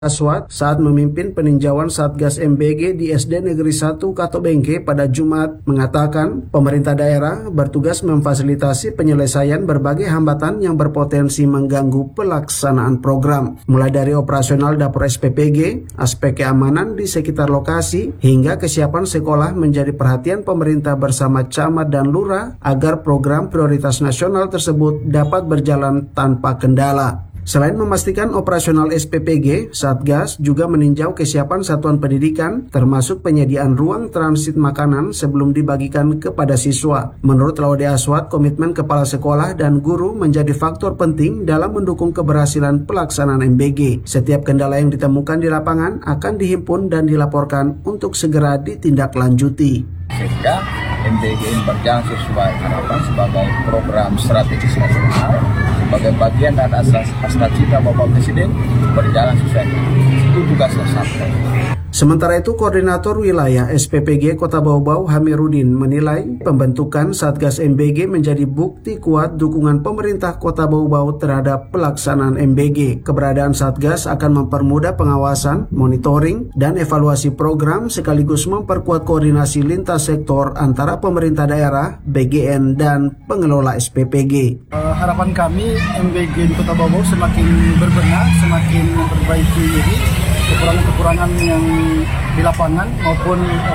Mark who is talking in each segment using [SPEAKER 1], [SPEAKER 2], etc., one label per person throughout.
[SPEAKER 1] Aswad saat memimpin peninjauan Satgas MBG di SD Negeri 1 Katobengke pada Jumat mengatakan pemerintah daerah bertugas memfasilitasi penyelesaian berbagai hambatan yang berpotensi mengganggu pelaksanaan program, mulai dari operasional dapur SPPG, aspek keamanan di sekitar lokasi, hingga kesiapan sekolah menjadi perhatian pemerintah bersama camat dan lurah agar program prioritas nasional tersebut dapat berjalan tanpa kendala. Selain memastikan operasional SPPG, Satgas juga meninjau kesiapan satuan pendidikan, termasuk penyediaan ruang transit makanan sebelum dibagikan kepada siswa. Menurut Laude Aswad, komitmen kepala sekolah dan guru menjadi faktor penting dalam mendukung keberhasilan pelaksanaan MBG. Setiap kendala yang ditemukan di lapangan akan dihimpun dan dilaporkan untuk segera ditindaklanjuti.
[SPEAKER 2] Sehingga MBG ini berjalan sesuai harapan sebagai program strategis nasional, sebagai bagian dan asas cita Bapak Presiden berjalan sesuai. Itu tugasnya sampai.
[SPEAKER 1] Sementara itu, Koordinator Wilayah SPPG Kota Bau-Bau Hamirudin menilai pembentukan Satgas MBG menjadi bukti kuat dukungan pemerintah Kota Bau-Bau terhadap pelaksanaan MBG. Keberadaan Satgas akan mempermudah pengawasan, monitoring, dan evaluasi program sekaligus memperkuat koordinasi lintas sektor antara pemerintah daerah, BGN, dan pengelola SPPG.
[SPEAKER 3] Harapan kami MBG di Kota Bau-Bau semakin berbenah, semakin memperbaiki diri, kekurangan-kekurangan yang di lapangan maupun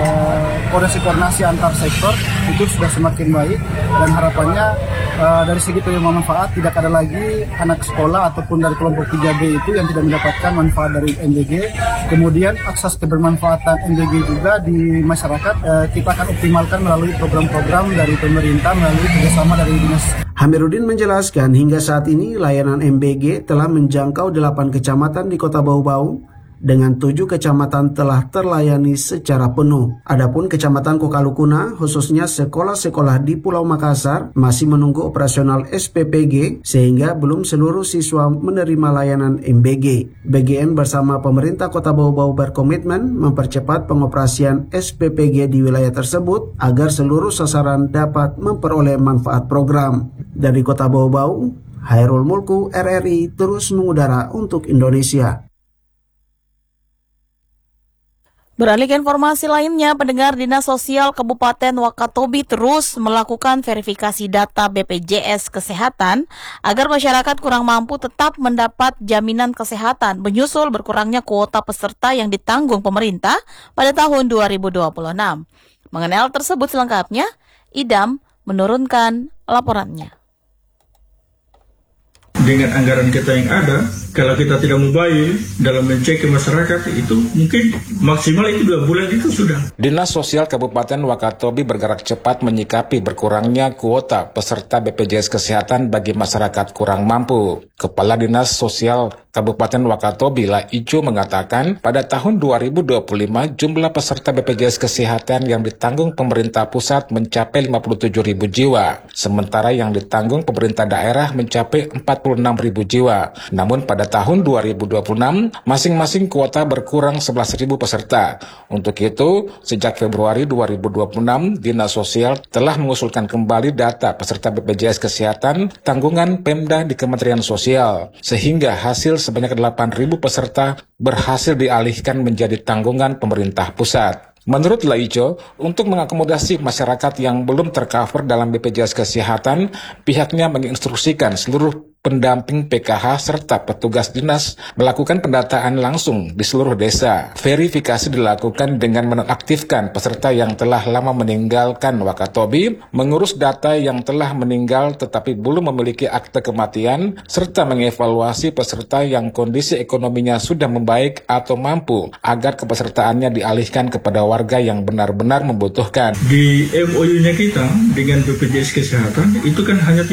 [SPEAKER 3] koordinasi antar sektor itu sudah semakin baik, dan harapannya dari segi penerima manfaat tidak ada lagi anak sekolah ataupun dari kelompok 3B itu yang tidak mendapatkan manfaat dari MBG. Kemudian akses kebermanfaatan MBG juga di masyarakat kita akan optimalkan melalui program-program dari pemerintah melalui kerjasama dari dinas.
[SPEAKER 1] Hamirudin menjelaskan hingga saat ini layanan MBG telah menjangkau 8 kecamatan di Kota Bau-Bau, dengan 7 kecamatan telah terlayani secara penuh. Adapun Kecamatan Kokalukuna, khususnya sekolah-sekolah di Pulau Makassar, masih menunggu operasional SPPG sehingga belum seluruh siswa menerima layanan MBG. BGN bersama pemerintah Kota Bau-Bau berkomitmen mempercepat pengoperasian SPPG di wilayah tersebut agar seluruh sasaran dapat memperoleh manfaat program. Dari Kota Bau-Bau, Hairul Mulku, RRI terus mengudara untuk Indonesia.
[SPEAKER 4] Beralih ke informasi lainnya, pendengar, Dinas Sosial Kabupaten Wakatobi terus melakukan verifikasi data BPJS Kesehatan agar masyarakat kurang mampu tetap mendapat jaminan kesehatan menyusul berkurangnya kuota peserta yang ditanggung pemerintah pada tahun 2026. Mengenai hal tersebut selengkapnya, Idam menurunkan laporannya.
[SPEAKER 5] Dengan anggaran kita yang ada, kalau kita tidak mobile dalam mencek ke masyarakat, itu mungkin maksimal itu 2 bulan itu sudah.
[SPEAKER 6] Dinas Sosial Kabupaten Wakatobi bergerak cepat menyikapi berkurangnya kuota peserta BPJS Kesehatan bagi masyarakat kurang mampu. Kepala Dinas Sosial Kabupaten Wakatobi, La Ijo, mengatakan pada tahun 2025 jumlah peserta BPJS Kesehatan yang ditanggung pemerintah pusat mencapai 57.000 jiwa, sementara yang ditanggung pemerintah daerah mencapai 46.000 jiwa. Namun pada tahun 2026, masing-masing kuota berkurang 11.000 peserta. Untuk itu, sejak Februari 2026, Dinas Sosial telah mengusulkan kembali data peserta BPJS Kesehatan tanggungan Pemda di Kementerian Sosial, sehingga hasil sebanyak 8.000 peserta berhasil dialihkan menjadi tanggungan pemerintah pusat. Menurut Laijo, untuk mengakomodasi masyarakat yang belum tercover dalam BPJS Kesehatan, pihaknya menginstruksikan seluruh pendamping PKH serta petugas dinas melakukan pendataan langsung di seluruh desa. Verifikasi dilakukan dengan menonaktifkan peserta yang telah lama meninggalkan Wakatobi, mengurus data yang telah meninggal tetapi belum memiliki akte kematian, serta mengevaluasi peserta yang kondisi ekonominya sudah membaik atau mampu agar kepesertaannya dialihkan kepada warga yang benar-benar membutuhkan.
[SPEAKER 5] Di MOU-nya kita dengan BPJS Kesehatan itu kan hanya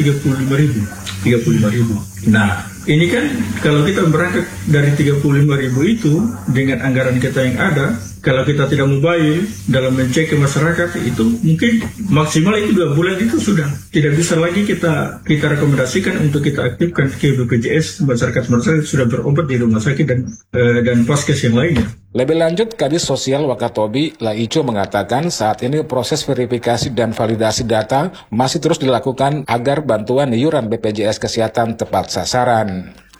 [SPEAKER 5] 35.000. Nah, ini kan kalau kita berangkat dari 35.000 itu dengan anggaran kita yang ada, kalau kita tidak mobile dalam mencek ke masyarakat, itu mungkin maksimal itu 2 bulan itu sudah. Tidak bisa lagi kita rekomendasikan untuk kita aktifkan ke BPJS. Masyarakat sudah berobat di rumah sakit dan paskes yang lainnya.
[SPEAKER 6] Lebih lanjut, Kadis Sosial Wakatobi, La Ijo, mengatakan saat ini proses verifikasi dan validasi data masih terus dilakukan agar bantuan iuran BPJS Kesehatan tepat sasaran.